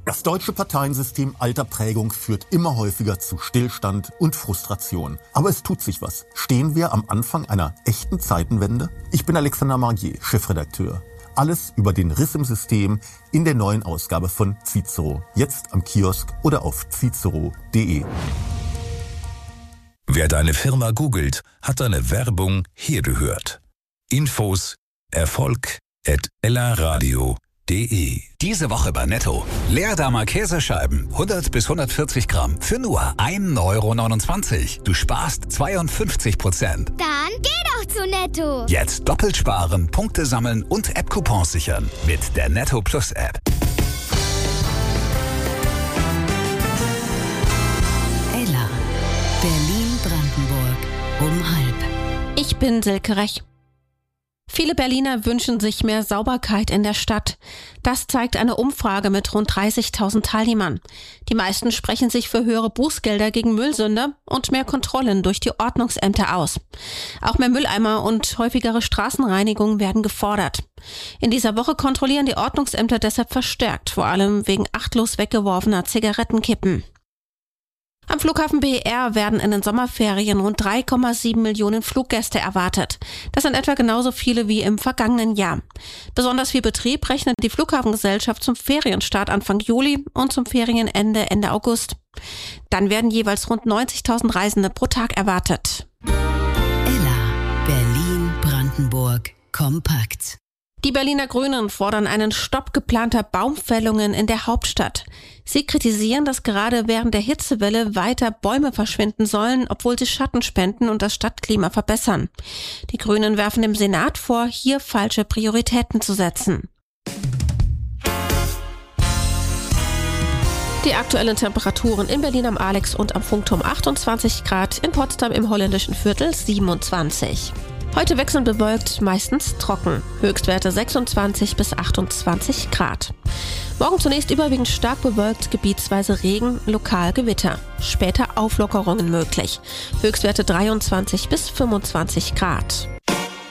Das deutsche Parteiensystem alter Prägung führt immer häufiger zu Stillstand und Frustration. Aber es tut sich was. Stehen wir am Anfang einer echten Zeitenwende? Ich bin Alexander Margier, Chefredakteur. Alles über den Riss im System in der neuen Ausgabe von Cicero. Jetzt am Kiosk oder auf cicero.de. Wer deine Firma googelt, hat deine Werbung hier gehört. Infos erfolg@ellaradio.de. Diese Woche bei Netto. Leerdamer Käsescheiben 100 bis 140 Gramm für nur 1,29 €. Du sparst 52%. Dann geh doch zu Netto. Jetzt doppelt sparen, Punkte sammeln und App-Coupons sichern mit der Netto Plus App. Ella, Berlin-Brandenburg um 12:30. Ich bin Silke Rech. Viele Berliner wünschen sich mehr Sauberkeit in der Stadt. Das zeigt eine Umfrage mit rund 30.000 Teilnehmern. Die meisten sprechen sich für höhere Bußgelder gegen Müllsünder und mehr Kontrollen durch die Ordnungsämter aus. Auch mehr Mülleimer und häufigere Straßenreinigung werden gefordert. In dieser Woche kontrollieren die Ordnungsämter deshalb verstärkt, vor allem wegen achtlos weggeworfener Zigarettenkippen. Am Flughafen BER werden in den Sommerferien rund 3,7 Millionen Fluggäste erwartet. Das sind etwa genauso viele wie im vergangenen Jahr. Besonders viel Betrieb rechnet die Flughafengesellschaft zum Ferienstart Anfang Juli und zum Ferienende Ende August. Dann werden jeweils rund 90.000 Reisende pro Tag erwartet. Ella, Berlin-Brandenburg kompakt. Die Berliner Grünen fordern einen Stopp geplanter Baumfällungen in der Hauptstadt. Sie kritisieren, dass gerade während der Hitzewelle weiter Bäume verschwinden sollen, obwohl sie Schatten spenden und das Stadtklima verbessern. Die Grünen werfen dem Senat vor, hier falsche Prioritäten zu setzen. Die aktuellen Temperaturen in Berlin am Alex und am Funkturm 28 Grad, in Potsdam im holländischen Viertel 27. Heute wechselnd bewölkt, meistens trocken. Höchstwerte 26 bis 28 Grad. Morgen zunächst überwiegend stark bewölkt, gebietsweise Regen, lokal Gewitter. Später Auflockerungen möglich. Höchstwerte 23 bis 25 Grad.